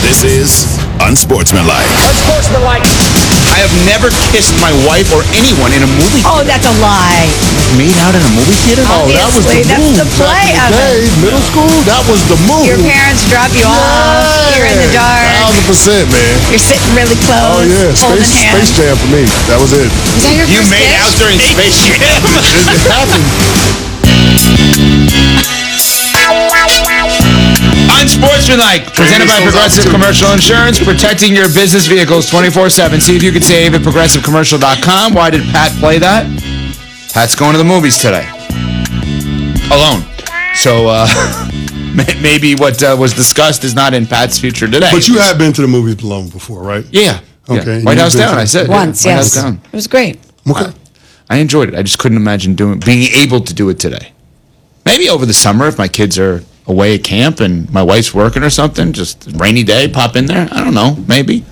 This is Unsportsmanlike. Unsportsmanlike. I have never kissed my wife or anyone in a movie theater. Oh, that's a lie. Made out in a movie theater? Obviously, that's the play of it. Middle school, that was the move. Your parents drop you off. You're in the dark. 1,000%, man. You're sitting really close. Oh, yeah. Holding hands. Space Jam for me. That was it. Is that your You first made kiss? out during Space Jam? It happened. Unsportsmanlike, presented by Progressive Commercial Insurance, protecting your business vehicles 24/7. See if you can save at progressivecommercial.com. Why did Pat play that? Pat's going to the movies today. Alone. So, maybe what was discussed is not in Pat's future today. But you have been to the movies alone before, right? Yeah. Okay. Yeah. White House Down, I said. Once, White yes. House Down. It was great. Okay. I enjoyed it. I just couldn't imagine being able to do it today. Maybe over the summer if my kids are away at camp and my wife's working or something, just a rainy day, pop in there. I don't know, maybe.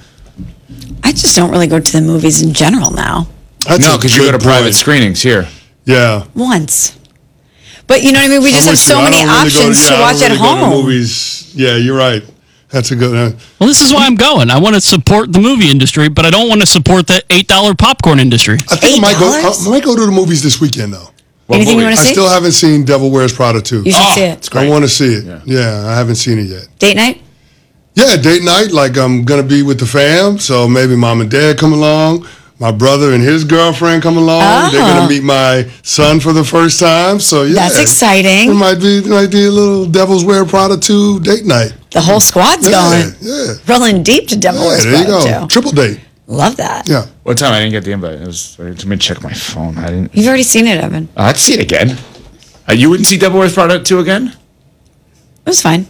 I just don't really go to the movies in general now. That's No, a because you go good to private point. screenings here. Yeah. Once. But you know what I mean? We just I'm have with so you. I many don't really go options to I watch don't at really go to home. movies. Yeah, you're right. That's a good. Well, this is why I'm going. I want to support the movie industry, but I don't want to support the $8 popcorn industry. I think I $8? might go to the movies this weekend though. Anything you want to I see? still haven't seen Devil Wears Prada 2. You should see it. It's great. I want to see it. Yeah, I haven't seen it yet. Date night? Yeah, date night. Like I'm gonna be with the fam, so maybe mom and dad come along. My brother and his girlfriend come along. Oh. They're gonna meet my son for the first time. So yeah, That's exciting. It might be a little Devil's Wear Prada 2 date night. The whole squad's going. Yeah. Rolling deep to Devil Wears There you Prada go. too. Triple date. Love that. Yeah. What time? I didn't get the invite. Let me check my phone. I didn't. You've already seen it, Evan. I'd see it again. You wouldn't see Devil Wears Prada 2 again? It was fine.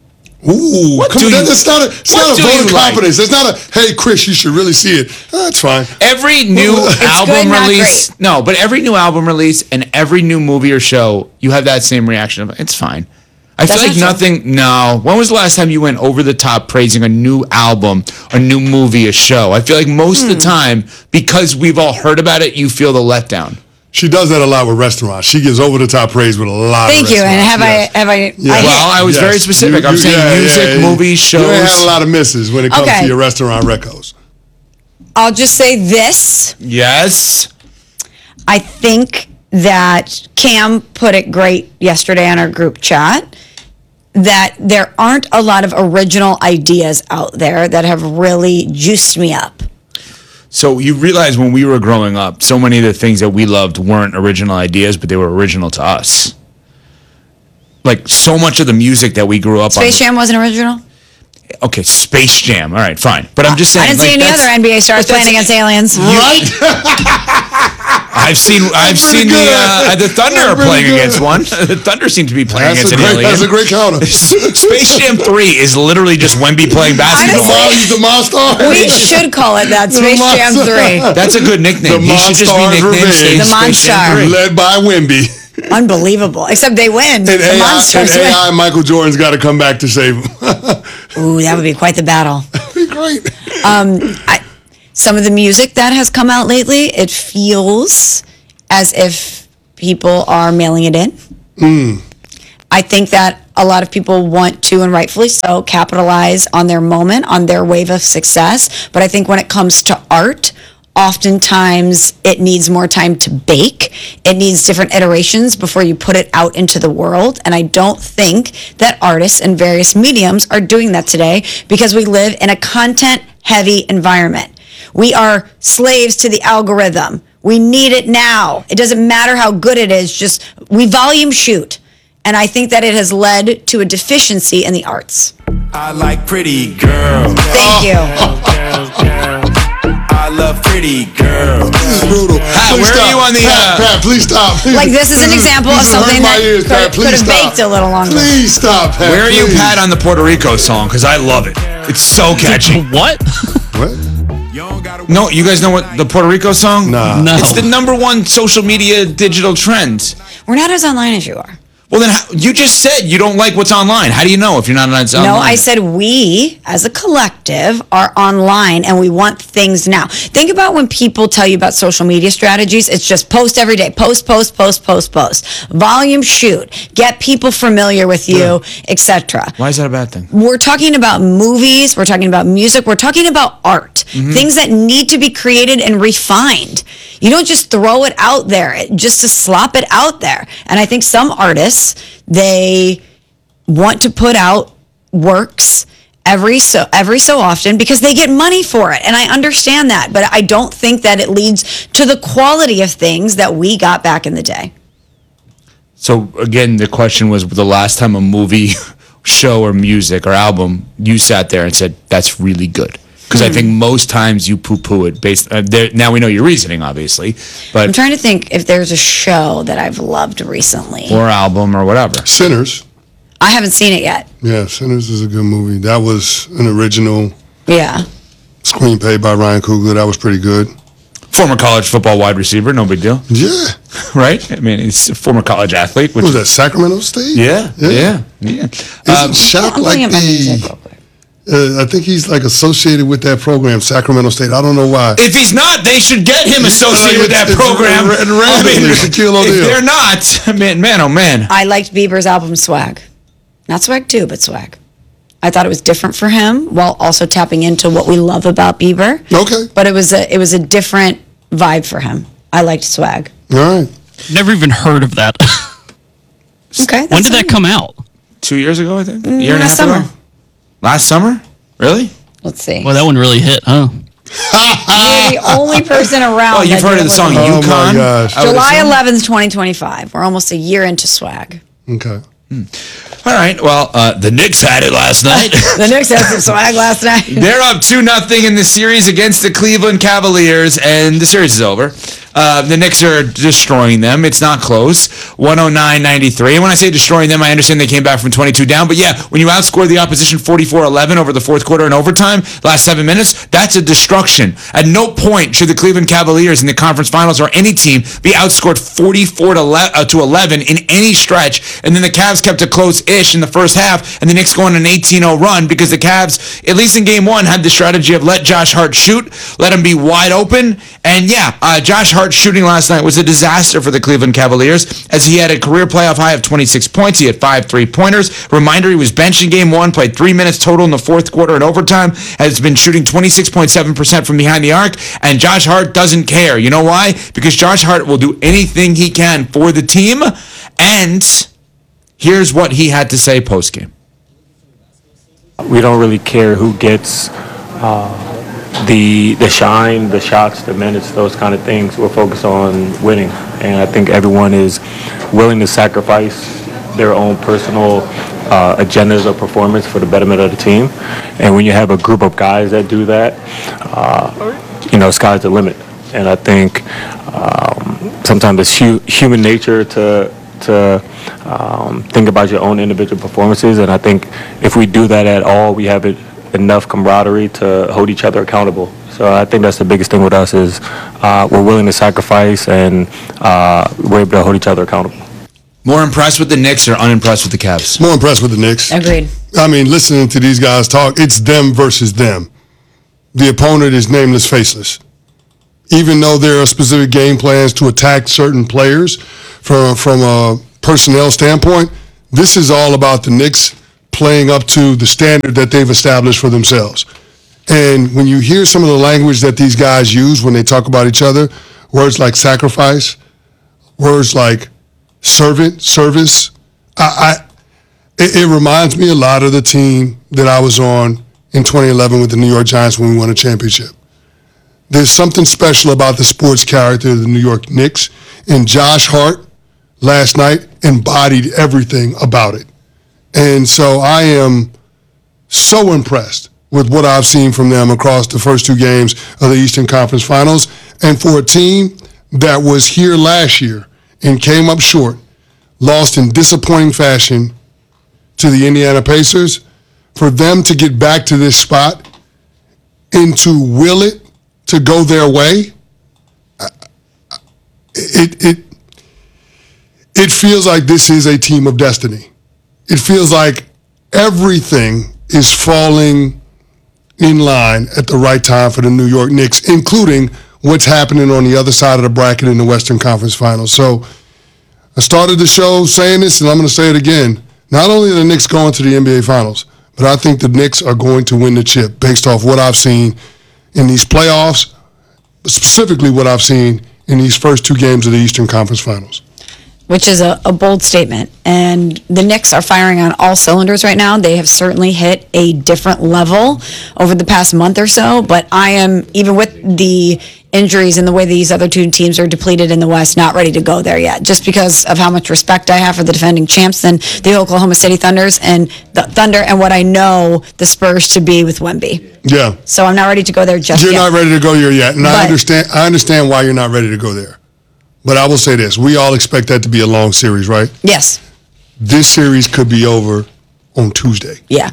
Ooh, What come do on, you- it's not a what do vote you of like? confidence. It's not a, hey, Chris, you should really see it. That's fine. Every new album good, not release, great. no, but every new album release and every new movie or show, you have that same reaction. It's fine. I feel That's like not true. nothing. No. When was the last time you went over the top praising a new album, a new movie, a show? I feel like most of the time, because we've all heard about it, you feel the letdown. She does that a lot with restaurants. She gives over the top praise with a lot Thank of you. And restaurants. have I Yeah. Well, I was Yes. very specific. I'm saying music, movies, shows. You ain't had a lot of misses when it comes Okay. to your restaurant recos. I'll just say this. Yes. I think that Cam put it great yesterday on our group chat that there aren't a lot of original ideas out there that have really juiced me up. So you realize when we were growing up, so many of the things that we loved weren't original ideas, but they were original to us. Like so much of the music that we grew up Space on. Jam wasn't original? Okay, Space Jam. All right, fine. But I'm just saying. I didn't see any other NBA stars playing against aliens. Right? I've seen pretty the good. Thunder That's are pretty playing good. against one. The Thunder seem to be playing That's against an alien. a great counter. Space Jam 3 is literally just Wemby playing basketball. Honestly, He's the monster. We should call it that. Space Jam 3. That's a good nickname. The He should just be Monstars nicknamed Revenge. Space The Jam Monstar. 3. Led by Wemby. Unbelievable. Except they win. And The AI, monsters and win. AI Michael Jordan's got to come back to save him. Ooh, that would be quite the battle. Be great. Some of the music that has come out lately, it feels as if people are mailing it in. I think that a lot of people want to, and rightfully so, capitalize on their moment, on their wave of success. But I think when it comes to art, oftentimes it needs more time to bake. It needs different iterations before you put it out into the world. And I don't think that artists in various mediums are doing that today because we live in a content-heavy environment. We are slaves to the algorithm. We need it now. It doesn't matter how good it is, just we volume shoot. And I think that it has led to a deficiency in the arts. I like pretty girls. Thank you. I love pretty girls. This is brutal. Pat, Please where are stop. you on the, Pat, please stop. Please. Like, this is an example of This is something hurting my that ears, Pat. could have Please stop. baked a little longer. Please stop, Pat. Where are you, please. Pat, on the Puerto Rico song? Because I love it. It's so catchy. What? What? No, you guys know what the Puerto Rico song? Nah. No. It's the #1 social media digital trend. We're not as online as you are. Well, then you just said you don't like what's online. How do you know if you're not on online? No, I said we, as a collective, are online and we want things now. Think about when people tell you about social media strategies. It's just post every day. Post. Volume shoot. Get people familiar with you, etc. Why is that a bad thing? We're talking about movies. We're talking about music. We're talking about art. Things that need to be created and refined. You don't just throw it out there just to slop it out there. And I think some artists, they want to put out works every so often because they get money for it. And I understand that, but I don't think that it leads to the quality of things that we got back in the day. So again, the question was the last time a movie, show, or music or album you sat there and said that's really good. Because I think most times you poo-poo it based. Now we know your reasoning, obviously, but I'm trying to think if there's a show that I've loved recently. or album or whatever. Sinners. I haven't seen it yet. Yeah, Sinners is a good movie. That was an original Yeah. screenplay by Ryan Coogler. That was pretty good. Former college football wide receiver, no big deal, Yeah. right? I mean, he's a former college athlete. Which What was that, Sacramento State? Yeah. Isn't Shaq I'm looking like at my music real the... quick. I think he's like associated with that program, Sacramento State. I don't know why. If he's not, they should get him associated with that It's program. randomly, Shaquille if O'Neal. they're not, man, oh man. I liked Bieber's album Swag. Not Swag 2, but Swag. I thought it was different for him while also tapping into what we love about Bieber. Okay. But it was a different vibe for him. I liked Swag. All right. Never even heard of that. Okay. When did that come out? 2 years ago, I think. A year and a half last summer. ago. Last summer? Really? Let's see. Well, that one really hit, huh? You're the only person around. Oh, you've that heard of didn't the song listen. Oh, my Yukon? gosh. I would July assume? 11th, 2025. We're almost a year into Swag. Okay. All right. Well, the Knicks had it last night. The Knicks had some Swag last night. They're up 2-0 in the series against the Cleveland Cavaliers, and the series is over. The Knicks are destroying them. It's not close. 109-93. And when I say destroying them, I understand they came back from 22 down. But yeah, when you outscore the opposition 44-11 over the fourth quarter and overtime, last 7 minutes, that's a destruction. At no point should the Cleveland Cavaliers in the conference finals or any team be outscored 44-11 in any stretch. And then the Cavs kept it close-ish in the first half, and the Knicks go on an 18-0 run because the Cavs, at least in game one, had the strategy of let Josh Hart shoot, let him be wide open. And yeah, Josh Hart shooting last night was a disaster for the Cleveland Cavaliers as he had a career playoff high of 26 points. He had 5 3-pointers. Reminder, he was benched in game one, played 3 minutes total in the fourth quarter and overtime, has been shooting 26.7% from behind the arc, and Josh Hart doesn't care. You know why? Because Josh Hart will do anything he can for the team, and here's what he had to say post-game. We don't really care who gets the shine, the shots, the minutes, those kind of things. We're focused on winning, and I think everyone is willing to sacrifice their own personal agendas of performance for the betterment of the team. And when you have a group of guys that do that, sky's the limit. And I think sometimes it's human nature to think about your own individual performances, and I think if we do that at all, we have enough camaraderie to hold each other accountable. So I think that's the biggest thing with us is we're willing to sacrifice, and we're able to hold each other accountable. More impressed with the Knicks or unimpressed with the Cavs? More impressed with the Knicks. Agreed. I mean, listening to these guys talk, it's them versus them. The opponent is nameless, faceless. Even though there are specific game plans to attack certain players from a personnel standpoint, this is all about the Knicks playing up to the standard that they've established for themselves. And when you hear some of the language that these guys use when they talk about each other, words like sacrifice, words like servant, service, it reminds me a lot of the team that I was on in 2011 with the New York Giants when we won a championship. There's something special about the sports character of the New York Knicks, and Josh Hart last night embodied everything about it. And so I am so impressed with what I've seen from them across the first 2 games of the Eastern Conference Finals. And for a team that was here last year and came up short, lost in disappointing fashion to the Indiana Pacers, for them to get back to this spot and to will it to go their way, it feels like this is a team of destiny. It feels like everything is falling in line at the right time for the New York Knicks, including what's happening on the other side of the bracket in the Western Conference Finals. So I started the show saying this, and I'm going to say it again. Not only are the Knicks going to the NBA Finals, but I think the Knicks are going to win the chip based off what I've seen in these playoffs, specifically what I've seen in these first 2 games of the Eastern Conference Finals. Which is a bold statement. And the Knicks are firing on all cylinders right now. They have certainly hit a different level over the past month or so. But I am, even with the injuries and the way these other 2 teams are depleted in the West, not ready to go there yet. Just because of how much respect I have for the defending champs and the Oklahoma City Thunders and the Thunder and what I know the Spurs to be with Wemby. Yeah. So I'm not ready to go there just yet. You're not ready to go there yet. And I understand why you're not ready to go there. But I will say this. We all expect that to be a long series, right? Yes. This series could be over on Tuesday. Yeah.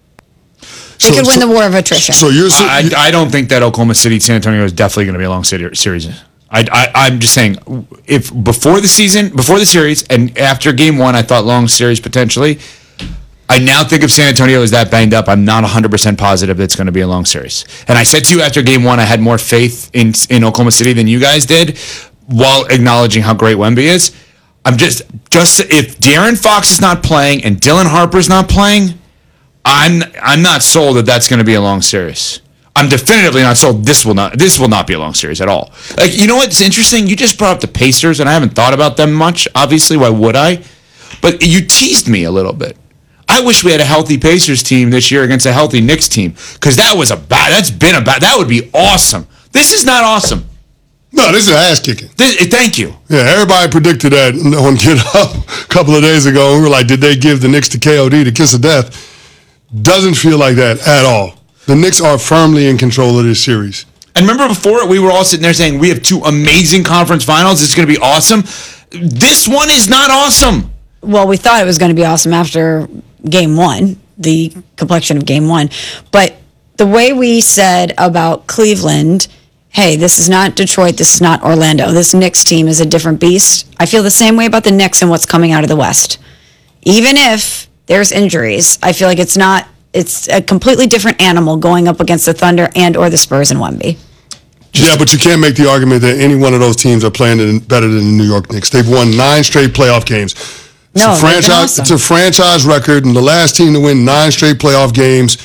We could win the war of attrition. So I don't think that Oklahoma City, San Antonio is definitely going to be a long series. I'm just saying, if before the series, and after game 1, I thought long series potentially. I now think if San Antonio is that banged up, I'm not 100% positive it's going to be a long series. And I said to you after game 1, I had more faith in Oklahoma City than you guys did, while acknowledging how great Wemby is. I'm just if De'Aaron Fox is not playing and Dylan Harper's not playing, I'm not sold that that's going to be a long series. I'm definitively not sold this will not be a long series at all. Like, you know what's interesting? You just brought up the Pacers, and I haven't thought about them much. Obviously, why would I? But you teased me a little bit. I wish we had a healthy Pacers team this year against a healthy Knicks team, because that would be awesome. This is not awesome. No, this is ass kicking. Thank you. Yeah, everybody predicted that on Get Up a couple of days ago. And we were like, did they give the Knicks to KOD, the kiss of death? Doesn't feel like that at all. The Knicks are firmly in control of this series. And remember before, we were all sitting there saying, we have 2 amazing conference finals. It's going to be awesome. This one is not awesome. Well, we thought it was going to be awesome after game 1, the complexion of game 1. But the way we said about Cleveland, hey, this is not Detroit, this is not Orlando. This Knicks team is a different beast. I feel the same way about the Knicks and what's coming out of the West. Even if there's injuries, I feel like it's a completely different animal going up against the Thunder and or the Spurs and Wemby. Yeah, but you can't make the argument that any one of those teams are playing better than the New York Knicks. They've won 9 straight playoff games. It's a franchise record, and the last team to win 9 straight playoff games.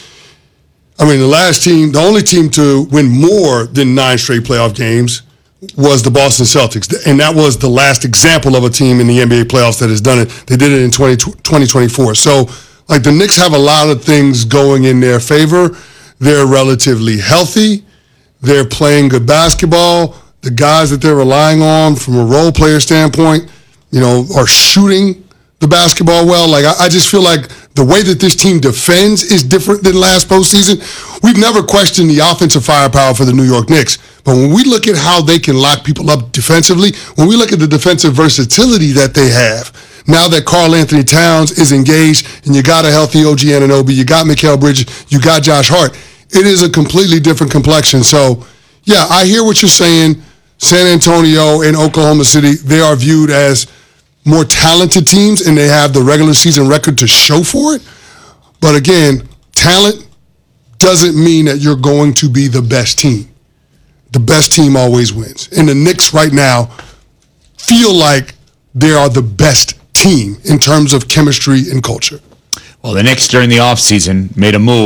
The only team to win more than 9 straight playoff games was the Boston Celtics. And that was the last example of a team in the NBA playoffs that has done it. They did it in 2024. So, the Knicks have a lot of things going in their favor. They're relatively healthy. They're playing good basketball. The guys that they're relying on from a role player standpoint, are shooting the basketball well. I just feel like the way that this team defends is different than last postseason. We've never questioned the offensive firepower for the New York Knicks. But when we look at how they can lock people up defensively, when we look at the defensive versatility that they have, now that Karl Anthony Towns is engaged and you got a healthy OG Anunoby, you got Mikal Bridges, you got Josh Hart, it is a completely different complexion. So, yeah, I hear what you're saying. San Antonio and Oklahoma City, they are viewed as more talented teams, and they have the regular season record to show for it. But again, talent doesn't mean that you're going to be the best team. The best team always wins. And the Knicks right now feel like they are the best team in terms of chemistry and culture. Well, the Knicks during the offseason made a move.